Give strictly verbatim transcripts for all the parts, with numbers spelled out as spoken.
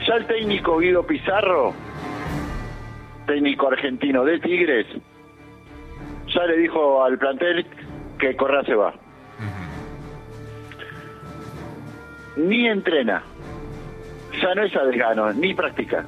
Ya el técnico Guido Pizarro, técnico argentino de Tigres, ya le dijo al plantel que Correa se va. Uh-huh. Ni entrena, ya no es a desgano, ni practica.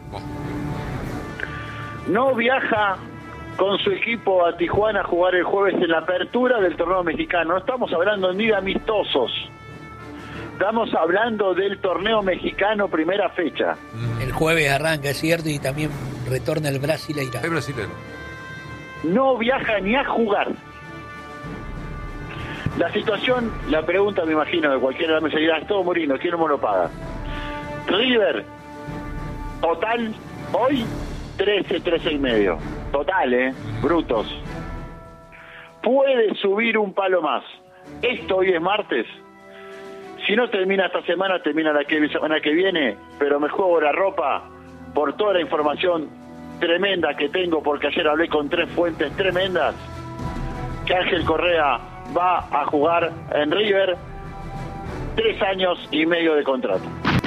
No viaja con su equipo a Tijuana a jugar el jueves en la apertura del torneo mexicano. No estamos hablando ni de amistosos, estamos hablando del torneo mexicano primera fecha. El jueves arranca, es cierto, y también retorna el Brasileirao. El Brasileirao. No viaja ni a jugar. La situación, la pregunta me imagino de cualquiera de la mesa dirá, es todo Mourinho, ¿quién no me lo paga? River, total, hoy trece, trece y medio. Total, eh, brutos. Puede subir un palo más. Esto hoy es martes. Si no termina esta semana, termina la que, semana que viene, pero me juego la ropa por toda la información tremenda que tengo, porque ayer hablé con tres fuentes tremendas, que Ángel Correa va a jugar en River tres años y medio de contrato.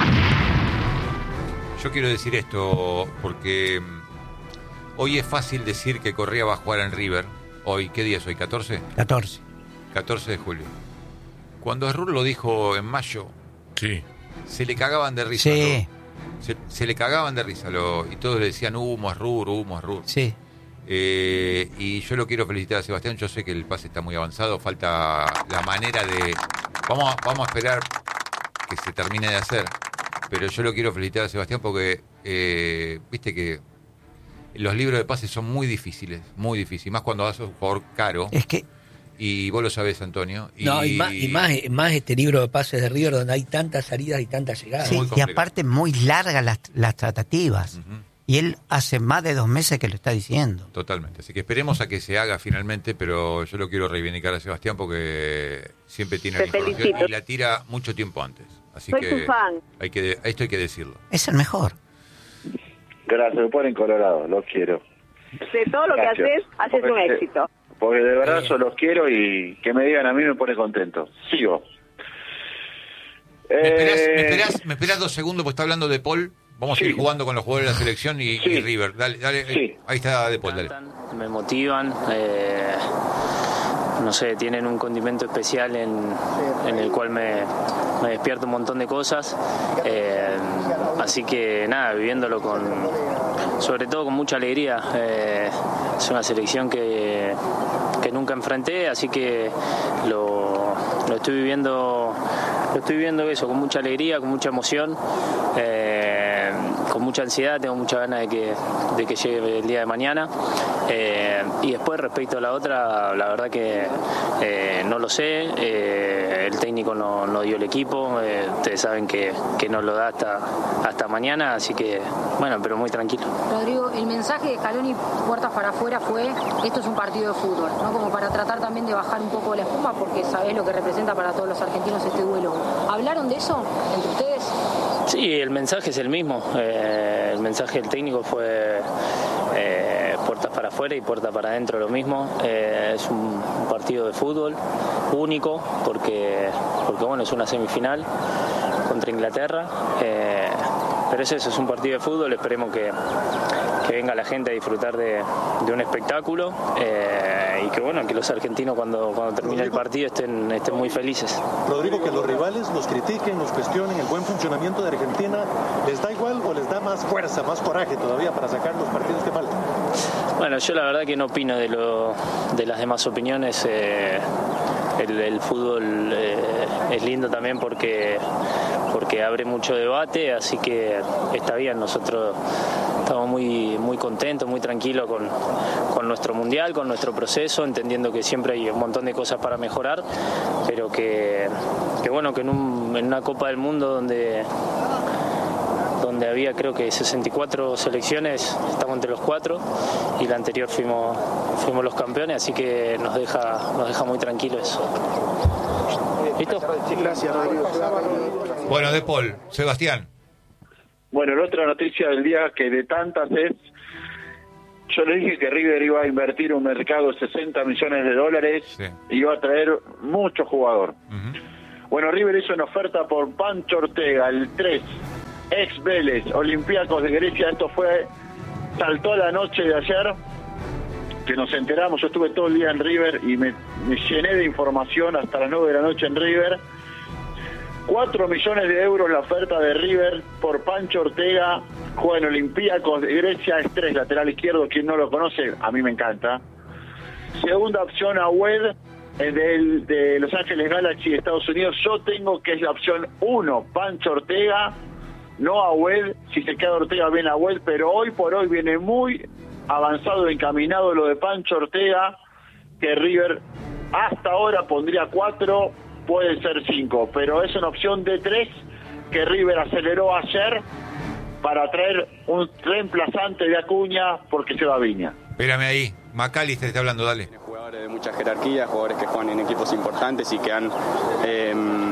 Yo quiero decir esto porque hoy es fácil decir que Correa va a jugar en River. Hoy, ¿qué día es hoy? ¿catorce? catorce. catorce de julio. Cuando Errur lo dijo en mayo, sí, se le cagaban de risa. Sí. Se, se le cagaban de risa lo, y todos le decían humo, Errur, humo, Errur. Sí. Eh, y yo lo quiero felicitar a Sebastián. Yo sé que el pase está muy avanzado, falta la manera de... Vamos a, vamos a esperar que se termine de hacer, pero yo lo quiero felicitar a Sebastián porque eh, viste que los libros de pases son muy difíciles, muy difíciles, más cuando vas a un jugador caro. Es que... Y vos lo sabés, Antonio. Y, no, y más, y más, más este libro de pases de River donde hay tantas salidas y tantas llegadas. Sí, y aparte muy largas las, las tratativas. Uh-huh. Y él hace más de dos meses que lo está diciendo. Totalmente. Así que esperemos a que se haga finalmente, pero yo lo quiero reivindicar a Sebastián porque siempre tiene la información y la tira mucho tiempo antes. Así Soy que tu fan. Hay que esto hay que decirlo. Es el mejor. Gracias, me ponen colorado, los quiero. De todo lo Gracias. que haces, haces porque, un éxito. Porque de verdad yo los quiero y que me digan a mí me pone contento. Sigo. ¿Me, eh... esperás, me, esperás, me esperás dos segundos porque está hablando de Paul? Vamos sí. a ir jugando con los jugadores de la selección y, sí. y River. Dale, dale. Sí. Ahí está De Paul, dale. Me motivan, eh, no sé, tienen un condimento especial en, en el cual me, me despierta un montón de cosas. Eh, así que nada, viviéndolo con, sobre todo con mucha alegría. Eh, es una selección que, que nunca enfrenté, así que lo, lo estoy viviendo, lo estoy viviendo eso, con mucha alegría, con mucha emoción. Eh, con mucha ansiedad, tengo mucha ganas de que, de que llegue el día de mañana. Eh, y después respecto a la otra, la verdad que eh, no lo sé, eh, el técnico no, no dio el equipo, eh, ustedes saben que, que no lo da hasta, hasta mañana, así que bueno, pero muy tranquilo. Rodrigo, el mensaje de Scaloni puertas para afuera fue, esto es un partido de fútbol, ¿no? Como para tratar también de bajar un poco la espuma, porque sabés lo que representa para todos los argentinos este duelo. ¿Hablaron de eso entre ustedes? Sí, el mensaje es el mismo. Eh, el mensaje del técnico fue eh, puertas para afuera y puertas para adentro lo mismo. Eh, es un, un partido de fútbol único porque, porque bueno, es una semifinal contra Inglaterra. Eh, pero es eso, es un partido de fútbol. Esperemos que, que venga la gente a disfrutar de, de un espectáculo eh, y que bueno, que los argentinos cuando, cuando termine Rodrigo, el partido estén, estén muy felices. Rodrigo, que los rivales los critiquen, los cuestionen, el buen funcionamiento de Argentina, ¿les da igual o les da más fuerza, más coraje todavía para sacar los partidos que faltan? Bueno, yo la verdad que no opino de, lo, de las demás opiniones. Eh, el, el fútbol eh, es lindo también porque, porque abre mucho debate, así que está bien, nosotros estamos muy, muy contentos, muy tranquilos con, con nuestro mundial, con nuestro proceso, entendiendo que siempre hay un montón de cosas para mejorar, pero que, que bueno, que en, un, en una Copa del Mundo donde donde había creo que sesenta y cuatro selecciones, estamos entre los cuatro y la anterior fuimos fuimos los campeones, así que nos deja nos deja muy tranquilos eso. ¿Listo? Gracias, Rodrigo. Bueno, De Paul, Sebastián. Bueno, la otra noticia del día, que de tantas es, yo le dije que River iba a invertir un mercado de sesenta millones de dólares sí. y iba a traer mucho jugador. Uh-huh. Bueno, River hizo una oferta por Pancho Ortega, el tres ex Vélez, Olympiacos de Grecia. Esto fue, saltó la noche de ayer, que nos enteramos. Yo estuve todo el día en River y me, me llené de información hasta las nueve de la noche en River. Cuatro millones de euros la oferta de River por Pancho Ortega, juega en Olympiacos de Grecia, es tres, lateral izquierdo. Quien no lo conoce, a mí me encanta. Segunda opción, Agüed, de, de Los Ángeles Galaxy de Estados Unidos. Yo tengo que es la opción uno, Pancho Ortega, no Agüed. Si se queda Ortega, viene Agüed, pero hoy por hoy viene muy avanzado, encaminado lo de Pancho Ortega, que River hasta ahora pondría cuatro, puede ser cinco, pero es una opción de tres que River aceleró ayer para traer un reemplazante de Acuña porque se va a Viña. Espérame ahí, Macalister está hablando, dale. Jugadores de mucha jerarquía, jugadores que juegan en equipos importantes y que han eh,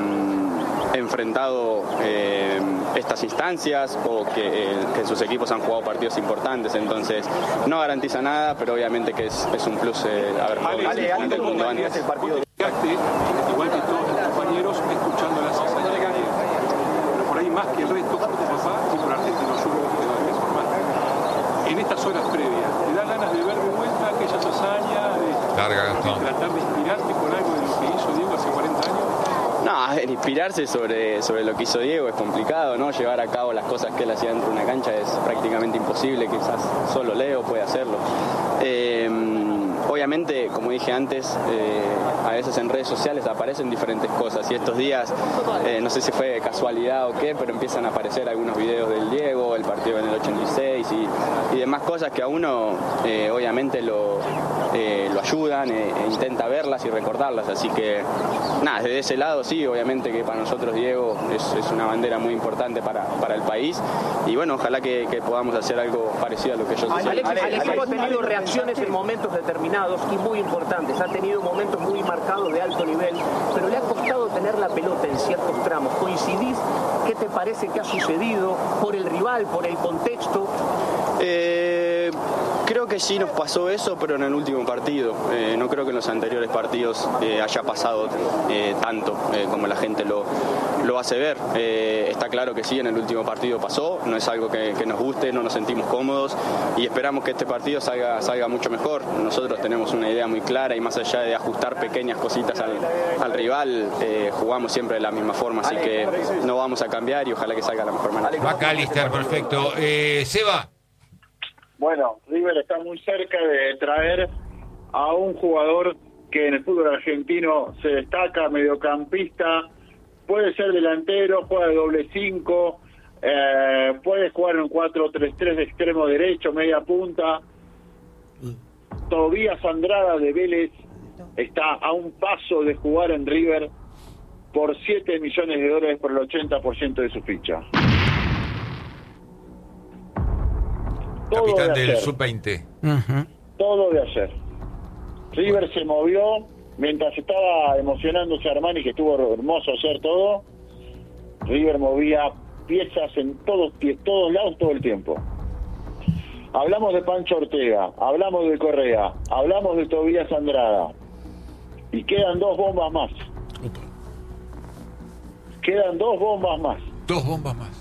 enfrentado eh, estas instancias o que, eh, que sus equipos han jugado partidos importantes, entonces no garantiza nada, pero obviamente que es, es un plus eh, haber jugado Ale, Ale, del mundo antes. El partido de... igual que todos los compañeros, escuchando las hazañas de Diego, pero por ahí más que el resto, por tu papá y por Argentino, yo creo que te va a transformar. En estas horas previas, ¿te da ganas de ver de vuelta aquellas hazañas, de, Larga, de tratar de inspirarte con algo de lo que hizo Diego hace cuarenta años? No, inspirarse sobre, sobre lo que hizo Diego es complicado, ¿no? Llevar a cabo las cosas que él hacía dentro de una cancha es prácticamente imposible, quizás solo Leo puede hacerlo. Eh, obviamente, como dije antes, eh, a veces en redes sociales aparecen diferentes cosas y estos días, eh, no sé si fue casualidad o qué, pero empiezan a aparecer algunos videos del Diego, el partido en el ochenta y seis y, y demás cosas que a uno eh, obviamente lo, eh, lo ayudan e, e intenta verlas y recordarlas, así que nada, desde ese lado sí, obviamente que para nosotros Diego es, es una bandera muy importante para, para el país y bueno, ojalá que, que podamos hacer algo parecido a lo que ellos hicieron. El equipo ha tenido reacciones en momentos determinados y muy importantes, ha tenido momentos muy marcados de alto nivel, pero le ha costado tener la pelota en ciertos tramos. ¿Coincidís? ¿Qué te parece que ha sucedido por el rival, por el contexto? Eh, creo que sí nos pasó eso, pero en el último partido. Eh, no creo que en los anteriores partidos eh, haya pasado eh, tanto eh, como la gente lo, lo hace ver. Eh, está claro que sí, en el último partido pasó, no es algo que, que nos guste, no nos sentimos cómodos y esperamos que este partido salga, salga mucho mejor. Nosotros tenemos una idea muy clara y más allá de ajustar pequeñas cositas al, al rival, eh, jugamos siempre de la misma forma, así que no vamos a cambiar y ojalá que salga de la mejor manera. Macalister, perfecto. Eh, Seba. Bueno, River está muy cerca de traer a un jugador que en el fútbol argentino se destaca, mediocampista, puede ser delantero, juega de doble cinco, eh, puede jugar en un cuatro tres tres de extremo derecho, media punta. Tobías Andrada de Vélez está a un paso de jugar en River por siete millones de dólares por el ochenta por ciento de su ficha. Capitán del sub veinte. Uh-huh. Todo de ayer. River se movió mientras estaba emocionándose Armani, que estuvo hermoso ayer todo. River movía piezas en todos, todos lados todo el tiempo. Hablamos de Pancho Ortega, hablamos de Correa, hablamos de Tobías Andrada. Y quedan dos bombas más. Quedan dos bombas más. Dos bombas más.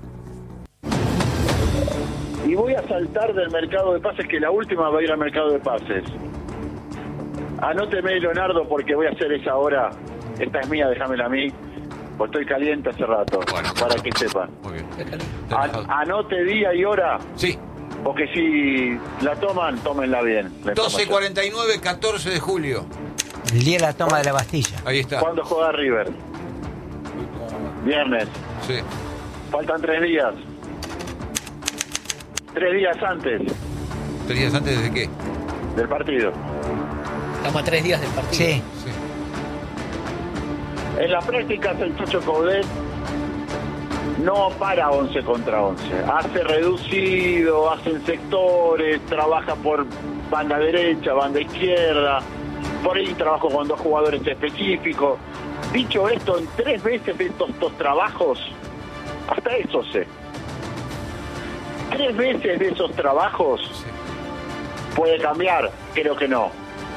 Y voy a saltar del mercado de pases, que la última va a ir al mercado de pases. Anóteme, Leonardo, porque voy a hacer esa hora. Esta es mía, déjamela a mí. Pues estoy caliente hace rato, bueno, para que sepan. Muy bien. An- anote día y hora. Sí. Porque si la toman, tómenla bien. doce cuarenta y nueve, catorce de julio. El día de la toma de la Bastilla. Ahí está. ¿Cuándo juega River? Viernes. Sí. Faltan tres días. Tres días antes. ¿Tres días antes de qué? Del partido. Estamos a tres días del partido. Sí. Sí. En las prácticas el Chucho Coudet no para once contra once. Hace reducido, hace en sectores, trabaja por banda derecha, banda izquierda. Por ahí trabajo con dos jugadores específicos. Dicho esto, en tres veces de estos, estos trabajos, hasta eso sé. Tres veces de esos trabajos puede cambiar, creo que no.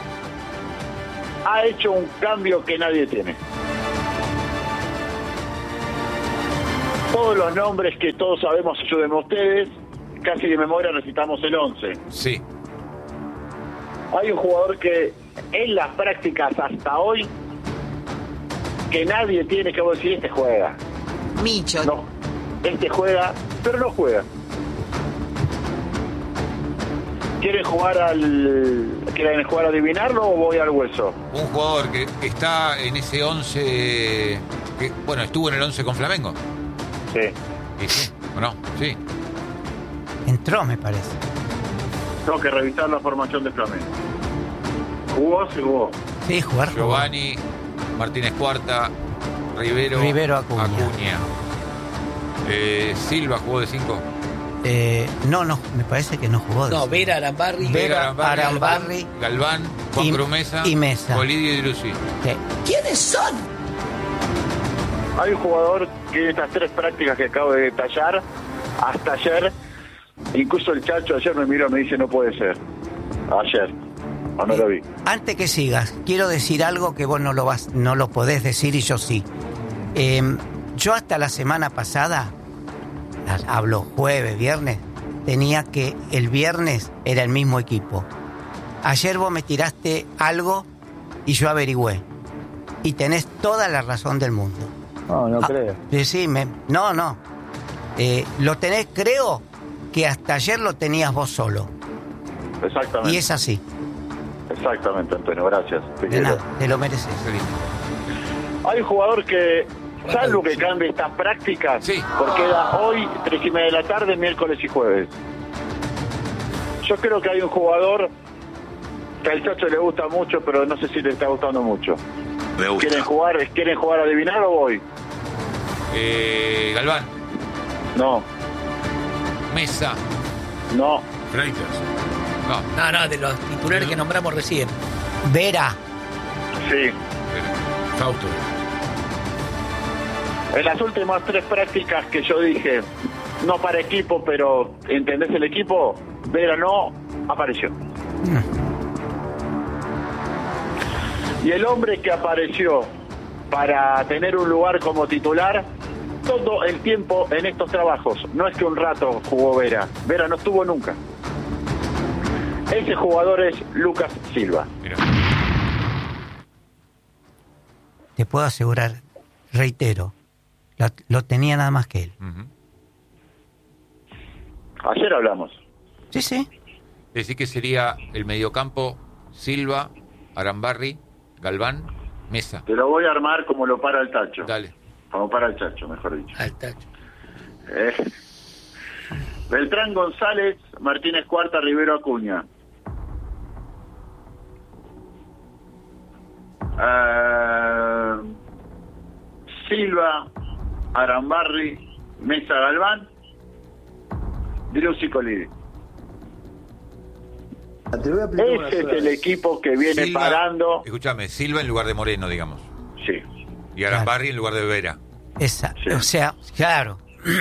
Ha hecho un cambio que nadie tiene. Todos los nombres que todos sabemos, ayúdenme ustedes, casi de memoria recitamos el once. Sí. Hay un jugador que en las prácticas hasta hoy, que nadie tiene que decir, este juega. Micho. No, este juega, pero no juega. ¿Quieren jugar al quieren jugar a adivinarlo o voy al hueso? Un jugador que está en ese once, que, bueno, estuvo en el once con Flamengo. Sí. ¿Y sí? ¿O no? Sí. Entró, me parece. Tengo que revisar la formación de Flamengo. ¿Jugó? Sí, jugó. Sí, jugar. jugó. Giovanni, Martínez Cuarta, Rivero, Rivero Acuña. Acuña. Eh, Silva jugó de cinco. Eh, no, no, me parece que no jugó. No, Vera, Arambarri, Vera, Arambarri, Galván, Juan y, Cruz Mesa, y Mesa. Colidio y Lucy. ¿Qué? ¿Quiénes son? Hay un jugador que en estas tres prácticas que acabo de detallar, hasta ayer, incluso el Chacho ayer me miró y me dice no puede ser. Ayer, o no lo vi. Antes que sigas, quiero decir algo que vos no lo vas, no lo podés decir y yo sí. Eh, yo hasta la semana pasada, hablo jueves, viernes, tenía que el viernes era el mismo equipo. Ayer vos me tiraste algo y yo averigüé. Y tenés toda la razón del mundo. No, no ah, creo. Sí, me, no, no. Eh, lo tenés, creo que hasta ayer lo tenías vos solo. Exactamente. Y es así. Exactamente, Antonio, gracias. Te De quiero. nada, te lo mereces. Hay un jugador que, salvo que cambie estas prácticas, sí, porque era hoy, tres y media de la tarde, miércoles y jueves. Yo creo que hay un jugador que al Chacho le gusta mucho, pero no sé si le está gustando mucho. Me gusta. ¿Quieren jugar, ¿quieren jugar a adivinar o voy? Eh, Galván. No. Mesa. No. Freitas. No. No, no, de los titulares que nombramos recién. Vera. Sí. Fausto. En las últimas tres prácticas que yo dije, no para equipo, pero ¿entendés el equipo? Vera no, apareció. Y el hombre que apareció para tener un lugar como titular todo el tiempo en estos trabajos, no es que un rato jugó Vera, Vera no estuvo nunca. Ese jugador es Lucas Silva. Mira. Te puedo asegurar, reitero, lo, lo tenía nada más que él. Uh-huh. Ayer hablamos. Sí, sí. Es decir que sería el mediocampo Silva, Arambarri, Galván, Mesa. Te lo voy a armar como lo para el Tacho. Dale. Como para el Chacho, mejor dicho. Al Tacho. Eh. Beltrán González, Martínez Cuarta, Rivero Acuña. Uh, Silva, Arambarri, Mesa, Galván, Driussi, Colidi. Ese es el equipo que viene Silva, parando. Escúchame, Silva en lugar de Moreno, digamos. Sí. Y Arambarri en lugar de Vera. Esa, Sí. o sea, claro.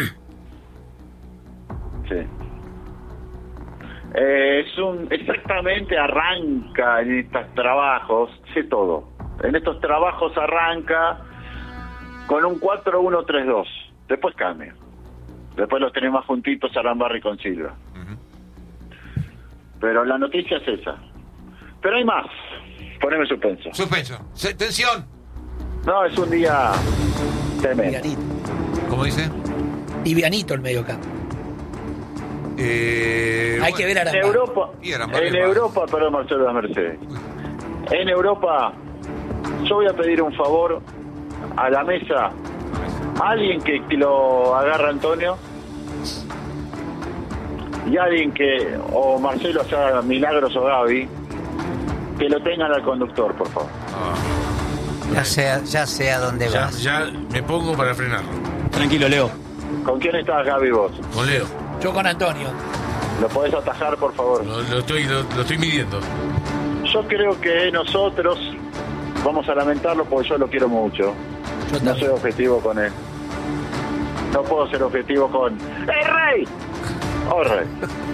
Sí. Eh, es un exactamente arranca en estos trabajos, sé todo. En estos trabajos arranca con un cuatro uno tres dos. Después cambia. Después los tenemos juntitos Arambarri con Silva. Uh-huh. Pero la noticia es esa. Pero hay más. Poneme suspenso. Suspenso. Se- Tensión. No, es un día tremendo. Livianito. ¿Cómo dice? Livianito el medio campo. Eh, Hay bueno, que ver a En Arambarri. Europa, Y Arambarri en va. Europa, perdón, Marcelo de Mercedes. En Europa, yo voy a pedir un favor a la mesa, a alguien que, que lo agarra Antonio, y alguien que, o Marcelo haga milagros o Gaby, que lo tengan al conductor, por favor. Ya sé, ya sé a dónde Ya, vas. ya me pongo para frenarlo. Tranquilo, Leo. ¿Con quién estás, Gaby, vos? Con Leo. Yo con Antonio. ¿Lo podés atajar, por favor? Lo, lo estoy, lo, lo estoy midiendo. Yo creo que nosotros vamos a lamentarlo porque yo lo quiero mucho. Yo No soy objetivo con él. No puedo ser objetivo con... ¡El rey! ¡Oh, rey!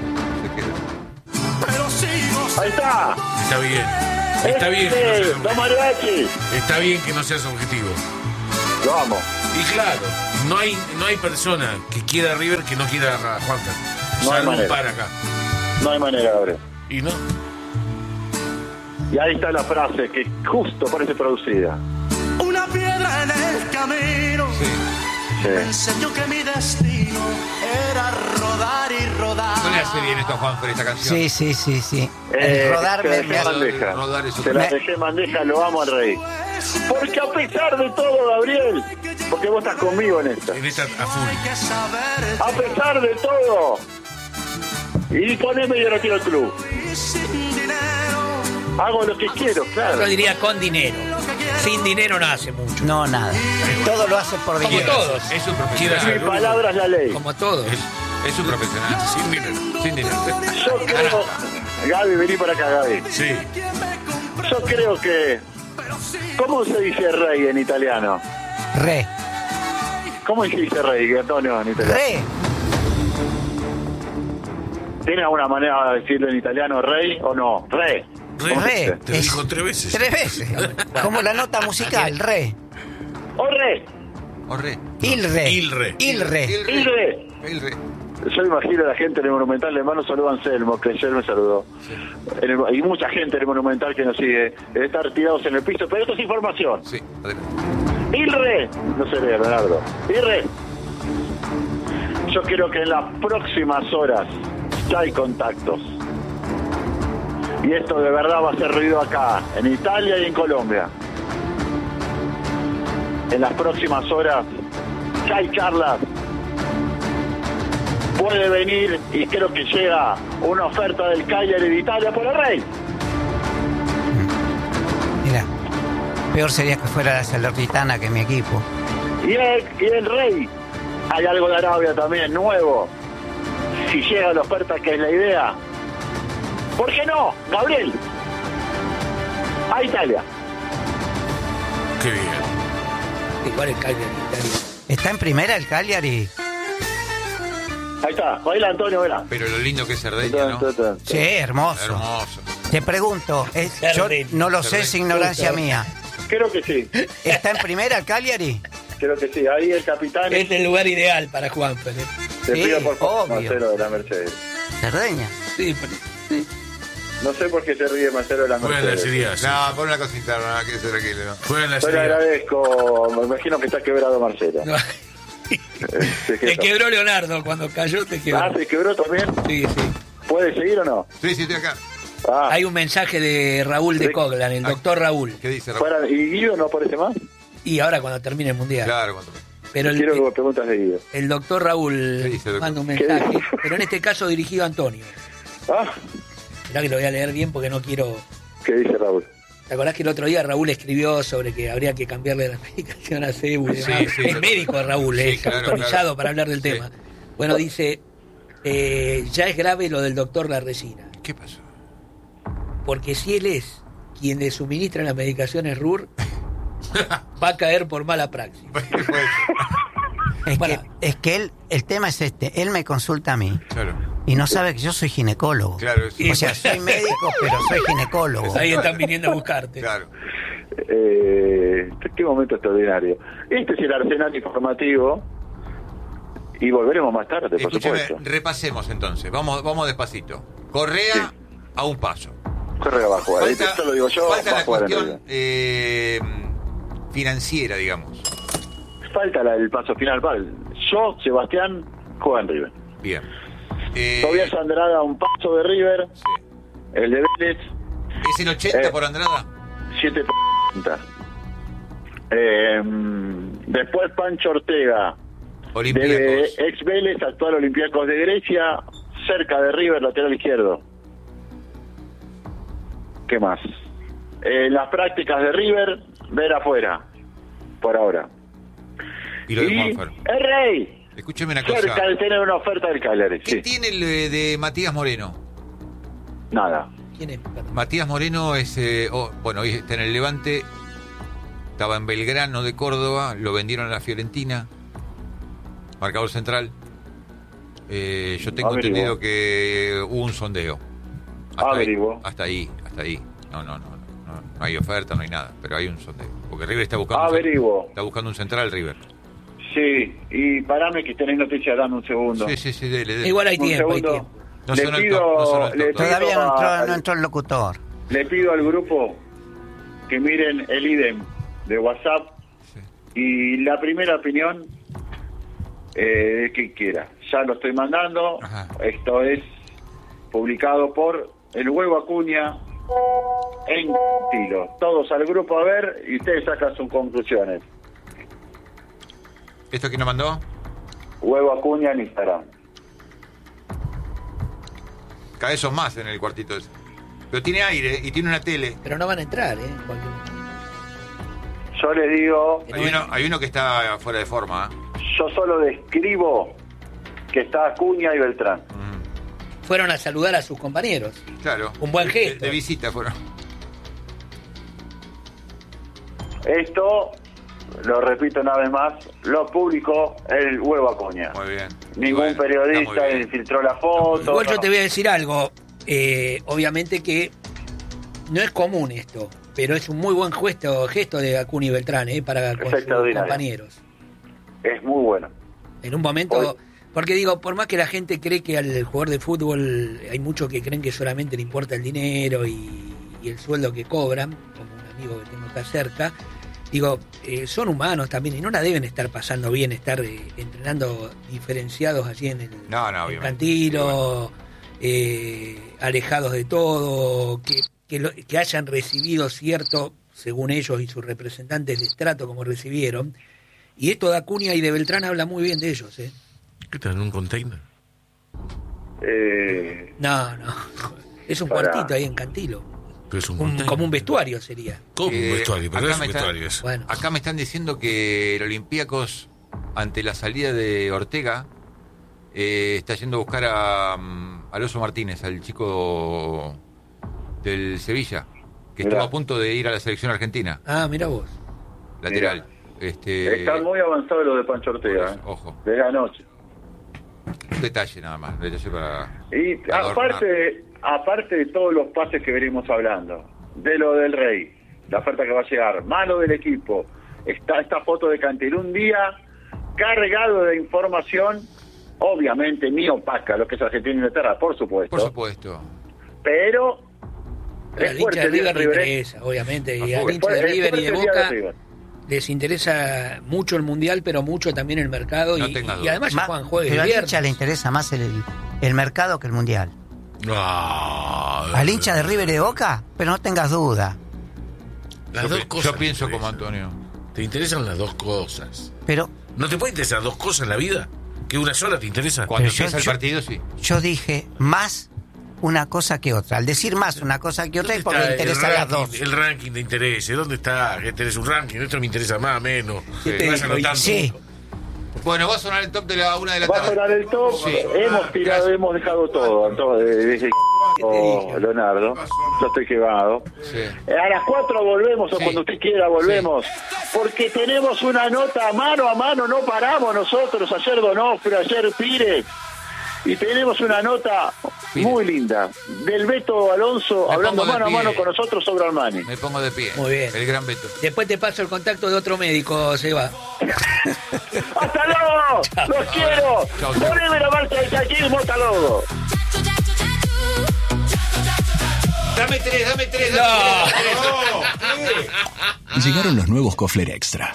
¡Ahí está! Está bien. Está bien que no ¡Este! seas ¡Don Mariachi! Está bien que no seas objetivo. Lo amo. Y claro, no hay no hay persona que quiera a River que no quiera a Juanca. No hay Salvo un manera. par acá. No hay manera, Gabriel. Y no. Y ahí está la frase que justo parece producida. Una piedra en el camino Sí. me enseñó que mi destino era rodar y rodar. No le hace bien esto a Juanfer, esta canción. Sí, sí, sí, sí. Eh, El rodar te me, dejé me hace- bandeja. Rodar es Te otra la Me- dejé en bandeja, lo amo al rey. Porque a pesar de todo, Gabriel, porque vos estás conmigo en esta. En esta a full. Hay que saber A pesar de todo, y poneme yo no quiero el club. y sin dinero. Hago lo que quiero, claro. Yo diría con dinero. Sin dinero no hace mucho. No, nada. Todo lo hace por Como dinero. todos. Es un Quiero profesional. hacer- Mi palabra es la ley. Como todos. Es, es un profesional. Sin dinero. Sin dinero. Yo creo... Gaby, vení para acá, Gaby. Sí. Yo creo que... ¿Cómo se dice rey en italiano? Re. ¿Cómo se dice rey, Antonio, en italiano? Re. ¿Tiene alguna manera de decirlo en italiano rey o no? Re. Re, Re. te lo Es- dijo tres veces. Tres veces. Como la nota musical. Re. O re. O re. Il re. Il re. Il re. Il re. El re. Yo imagino a la gente en el Monumental, le mando un saludo a Anselmo, que ayer me saludó. En el- y mucha gente en el Monumental que nos sigue, de estar tirados en el piso, pero esto es información. Sí, adelante. Il re, no se lee, Leonardo. Il re. Yo creo que en las próximas horas ya hay contactos. Y esto de verdad va a hacer ruido acá, en Italia y en Colombia. En las próximas horas ya hay charlas. Puede venir y creo que llega una oferta del Cagliari de Italia por el Rey. Mira. Peor sería que fuera la Salernitana que mi equipo. Y el, y el Rey, hay algo de Arabia también, nuevo. Si llega la oferta, que es la idea. ¿Por qué no, Gabriel? A Italia. Qué bien. Igual el Cagliari Italia. ¿Está en primera el Cagliari? Ahí está, baila Antonio, verá. Pero lo lindo que es Cerdeña, ¿no? Sí, hermoso. Hermoso. Te pregunto, es- yo Cerdeña. no lo sé, es Cerdeña. ignorancia mía. Creo que sí, ¿Está en primera el Cagliari? creo que sí. Ahí el capitán Es el lugar ideal para Juanfer. ¿eh? te sí, pido por favor, obvio. Marcelo de la Mercedes. Cerdeña. Sí, pero- No sé por qué se ríe Marcelo de la Juega en la Mercedes. Serie A. sí. No, pon una cosa interna, que se tranquilo. ¿no? Juega en la Yo le Serie A. agradezco, me imagino que está quebrado Marcelo. no. Eh, se Te quedó. quebró Leonardo cuando cayó, te quebró. Ah, ¿se quebró también? Sí, sí. ¿Puede seguir o no? Sí, sí, estoy acá. Ah, Hay un mensaje de Raúl de Sí. Coglan, el Ah. doctor Raúl. ¿Qué dice Raúl? fuera- ¿y Guido no aparece más? Y ahora cuando termine el mundial. Claro, cuando... Pero el, Quiero que me preguntas de Guido. el doctor Raúl ¿Qué dice, doctor? manda un ¿Qué mensaje, dice? pero en este caso dirigido a Antonio. Ah, Mirá que lo voy a leer bien porque no quiero... ¿qué dice Raúl? ¿Te acordás que el otro día Raúl escribió sobre que habría que cambiarle la medicación a Cebu? y Sí, demás? sí, es lo- médico Raúl, Sí, es claro, autorizado claro. para hablar del Sí. tema. Bueno, dice, eh, ya es grave lo del doctor La Resina, ¿Qué pasó? porque si él es quien le suministra las medicaciones R U R, va a caer por mala praxis. Es Bueno. que, es que él, el tema es este, él me consulta a mí Claro, y no sabe que yo soy ginecólogo. claro, sí. O sea, soy médico, pero soy ginecólogo. Ahí están viniendo a buscarte. Claro. Eh, qué momento extraordinario. Este es el arsenal informativo y volveremos más tarde, por Escúchame, supuesto. repasemos entonces. Vamos, vamos despacito. Correa Sí. a un paso. Correa va a jugar. Esto lo digo yo, falta va a la jugar en cuestión realidad. eh, financiera, digamos. Falta la- el paso final. Vale. Yo, Sebastián, juega en River. Bien. Eh, Tobias Andrada, un paso de River. sí. El de Vélez, ¿Es el ochenta Eh. por Andrada? siete por eh, Después Pancho Ortega, de Olímpicos. ex Vélez, actual Olympiacos de Grecia, cerca de River, lateral izquierdo. ¿Qué más? En las prácticas de River, ver afuera, por ahora. Y lo de Y Juanfer. el Rey, Escúcheme una cerca cosa. de tener una oferta del Cagliari. ¿Qué Sí, tiene el eh, de Matías Moreno? nada. ¿Quién es? Perdón. Matías Moreno es, eh, oh, bueno, hoy está en el Levante, estaba en Belgrano de Córdoba, lo vendieron a la Fiorentina, marcador central. Eh, yo tengo Averiguo. entendido que hubo un sondeo. Hasta ahí, Averiguo. hasta ahí, hasta ahí. No, no, no, no, no, no hay oferta, no hay nada, pero hay un sondeo. Porque River está buscando, un, Averiguo. está buscando un central, River. Sí, y parame que tenés noticias, dame un segundo. Sí, sí, sí, dele, dele. Igual hay Un tiempo, hay segundo. tiempo. No le sonó el pido, top, no sonó el top le todavía. Todavía no entró, al- no entró el locutor. Le pido al grupo que miren el idem de WhatsApp y la primera opinión eh, de quien quiera. Ya lo estoy mandando. Ajá. Esto es publicado por el Huevo Acuña en Tilo. Todos al grupo a ver y ustedes sacan sus conclusiones. ¿Esto quién lo mandó? Huevo Acuña en Instagram. Cada vez son más en el cuartito ese. Pero tiene aire y tiene una tele. Pero no van a entrar, ¿eh? En cualquier- Yo les digo, Hay uno, hay uno que está fuera de forma. ¿eh? yo solo describo que está Acuña y Beltrán. Fueron a saludar a sus compañeros. Claro. Un buen gesto. De, de visita fueron. Esto, lo repito una vez más, lo publicó el Huevo Acuña. Muy bien. Ningún Bueno, periodista está muy bien. filtró la foto. Igual yo no. te voy a decir algo. Eh, obviamente que no es común esto, pero es un muy buen gesto, gesto de Acuña y Beltrán, ¿eh? Para con sus extraordinario. compañeros. Es muy bueno. En un momento, porque digo, por más que la gente cree que al jugador de fútbol hay muchos que creen que solamente le importa el dinero y, y el sueldo que cobran, como un amigo que tengo acá cerca, digo, eh, son humanos también y no la deben estar pasando bien, estar eh, entrenando diferenciados allí en el No, no, en obviamente. Cantilo, eh, alejados de todo, que, que, lo- que hayan recibido cierto, según ellos y sus representantes, destrato como recibieron. Y esto de Acuña y de Beltrán habla muy bien de ellos, ¿eh? ¿Qué tal? ¿En un container? Eh, No, no. Es un Pará. cuartito ahí en Cantilo. Pero es un Un- container. como un vestuario sería. ¿Cómo un Eh, vestuario? Pero acá es me un está- vestuario eso. Bueno, Acá me están diciendo que el Olympiacos, ante la salida de Ortega, eh, está yendo a buscar a mm, Alonso Martínez, al chico del Sevilla, que Mirá. estuvo a punto de ir a la selección argentina, ah, mira vos. lateral. Este, está muy avanzado lo de Pancho Ortega. ¿eh? Ojo, De la noche. un detalle nada más, un detalle para... Y adornar. aparte, aparte de todos los pases que venimos hablando, de lo del Rey, la oferta que va a llegar, mano del equipo, está esta foto de Cantilo, un día cargado de información, obviamente ni opaca, lo que es Argentina y Inglaterra, por supuesto, Por supuesto. pero Pero es al hincha fuerte de el día River le River, ¿eh? interesa, obviamente. Y A al full. hincha de Es River y fuerte de el día Boca River. les interesa mucho el Mundial, pero mucho también el mercado. No y, tenga y duda. además ya Ma- juegan jueves pero el al viernes. hincha le interesa más el, el mercado que el mundial. No. Al hincha de River y de Boca, pero no tengas duda. Las Yo, dos pi- cosas yo te pienso como interesan. Antonio. Te interesan las dos cosas. Pero ¿No te puede interesar dos cosas en la vida? ¿Que una sola te interesa? Cuando Pero yo- empieza el yo- partido, sí. yo dije más una cosa que otra. Al decir más una cosa que otra es porque ¿Dónde me está interesan el las ranking- dos. El ranking de intereses, ¿dónde está? Que tenés un ranking, esto me interesa más, menos. Sí. Te vas anotando. Sí, Bueno, va a sonar el top de la una de la Va a tarde. sonar el top, Sí. hemos tirado, Gracias. hemos dejado todo, entonces, desde oh, Leonardo, yo estoy quemado. Sí. Eh, A las cuatro volvemos, o Sí. cuando usted quiera volvemos, porque tenemos una nota mano a mano, no paramos nosotros, ayer Donofre, ayer Pires, y tenemos una nota Pires. muy linda, del Beto Alonso, Me hablando pongo de mano a pie. mano con nosotros sobre Armani. Me pongo de pie. Muy bien. El gran Beto. Después te paso el contacto de otro médico, Seba. ¡Hasta luego! ¡Los quiero! Chau, chau. ¡Poneme la marcha del chaquismo, hasta luego! Dame tres, dame tres, No. dame tres. Llegaron los nuevos Kofler Extra.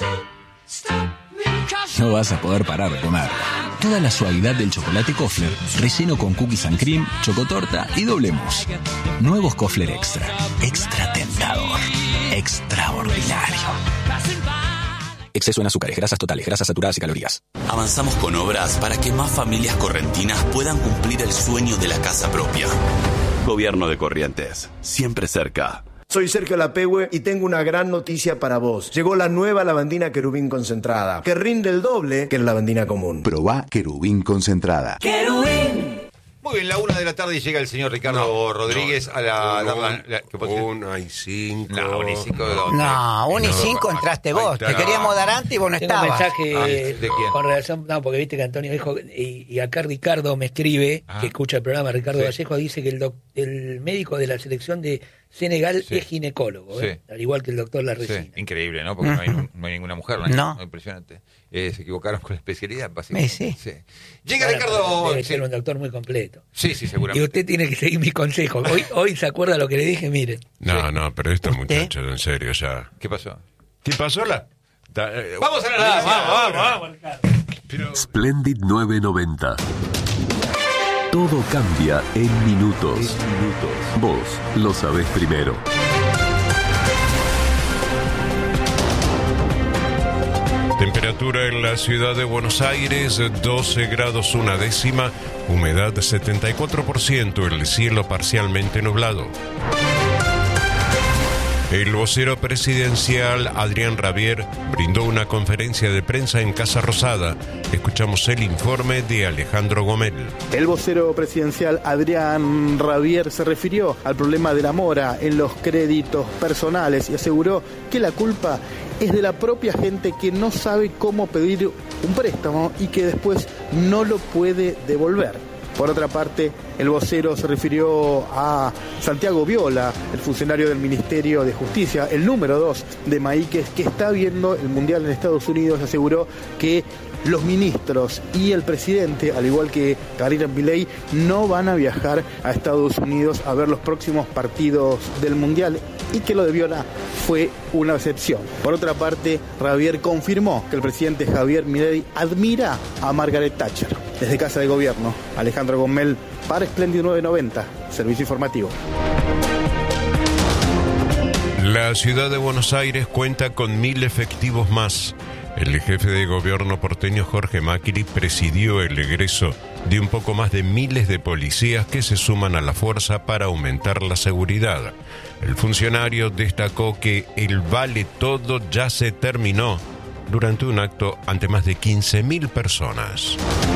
No vas a poder parar de comer. Toda la suavidad del chocolate Kofler, relleno con cookies and cream, chocotorta y doble mousse. Nuevos Kofler Extra. Extra tentador. Extraordinario. Exceso en azúcares, grasas totales, grasas saturadas y calorías. Avanzamos con obras para que más familias correntinas puedan cumplir el sueño de la casa propia. Gobierno de Corrientes, siempre cerca. Soy Sergio Lapehue y tengo una gran noticia para vos. Llegó la nueva lavandina Querubín concentrada, que rinde el doble que la lavandina común. Probá Querubín concentrada. Muy bien, la una de la tarde y llega el señor Ricardo Rodríguez a la... a dar la- la- ¿qué puede ser? Una y cinco. No, una y cinco de dónde. no, uno y No, cinco ahí- entraste ahí vos. está. Te queríamos dar antes y vos no Tengo un estabas. mensaje Ah, ¿de quién? con relación, no, porque viste que Antonio dijo, y, y acá Ricardo me escribe, Ah. que escucha el programa, Ricardo Sí. Vallejo, dice que el, doc- el médico de la selección de Senegal sí. es ginecólogo, ¿eh? Sí. Al igual que el doctor Larresina. Sí. Increíble, ¿no? Porque no hay, no hay ninguna mujer, ¿no? No. no impresionante. Eh, se equivocaron con la especialidad, básicamente. Sí. sí. Llega Ahora, Ricardo. Debe sí. ser un doctor muy completo. Sí, sí, seguramente. Y usted tiene que seguir mis consejos. Hoy, hoy se acuerda lo que le dije, miren. No, sí. no, pero estos muchachos, en serio, ya. ¿Qué pasó? ¿Qué pasó la? Da, eh, vamos a la nada, vamos, vamos, vamos. Pero... Splendid nueve noventa. Todo cambia en minutos. minutos. Vos lo sabés primero. Temperatura en la ciudad de Buenos Aires, doce grados una décima, humedad setenta y cuatro por ciento, el cielo parcialmente nublado. El vocero presidencial Adrián Rabier brindó una conferencia de prensa en Casa Rosada. Escuchamos el informe de Alejandro Gomel. El vocero presidencial Adrián Rabier se refirió al problema de la mora en los créditos personales y aseguró que la culpa es de la propia gente que no sabe cómo pedir un préstamo y que después no lo puede devolver. Por otra parte, el vocero se refirió a Santiago Viola, el funcionario del Ministerio de Justicia, el número dos de Maíquez, que está viendo el Mundial en Estados Unidos. Aseguró que los ministros y el presidente, al igual que Javier Milei, no van a viajar a Estados Unidos a ver los próximos partidos del Mundial y que lo de Viola fue una excepción. Por otra parte, Rabier confirmó que el presidente Javier Milei admira a Margaret Thatcher. Desde Casa de Gobierno, Alejandro Gomel para Splendid nueve noventa, Servicio Informativo. La ciudad de Buenos Aires cuenta con mil efectivos más. El jefe de gobierno porteño Jorge Macri presidió el egreso de un poco más de miles de policías que se suman a la fuerza para aumentar la seguridad. El funcionario destacó que el vale todo ya se terminó durante un acto ante más de quince mil personas.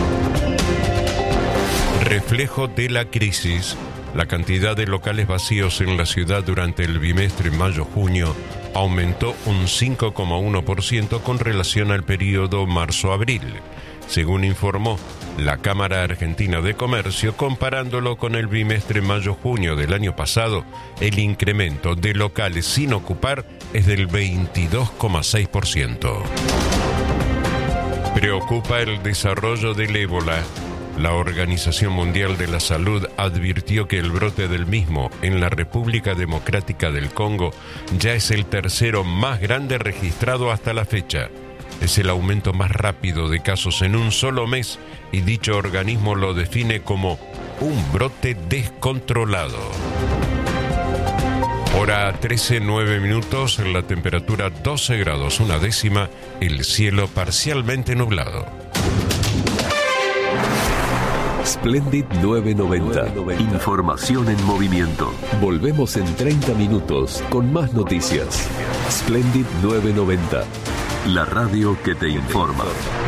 Reflejo de la crisis, la cantidad de locales vacíos en la ciudad durante el bimestre mayo-junio aumentó un cinco coma uno por ciento con relación al periodo marzo-abril, según informó la Cámara Argentina de Comercio. Comparándolo con el bimestre mayo-junio del año pasado, el incremento de locales sin ocupar es del veintidós coma seis por ciento. Preocupa el desarrollo del ébola. La Organización Mundial de la Salud advirtió que el brote del mismo en la República Democrática del Congo ya es el tercero más grande registrado hasta la fecha. Es el aumento más rápido de casos en un solo mes y dicho organismo lo define como un brote descontrolado. Hora trece, nueve minutos, la temperatura doce grados una décima, el cielo parcialmente nublado. Splendid nueve noventa. Información en movimiento. Volvemos en treinta minutos con más noticias. Splendid nueve noventa. La radio que te informa.